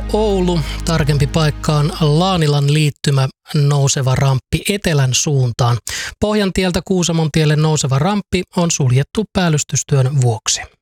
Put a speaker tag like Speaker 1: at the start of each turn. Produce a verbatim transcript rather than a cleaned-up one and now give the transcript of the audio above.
Speaker 1: Oulu, tarkempi paikka on Laanilan liittymä nouseva ramppi etelän suuntaan. Pohjantieltä Kuusamon tielle nouseva ramppi on suljettu päällystystyön vuoksi.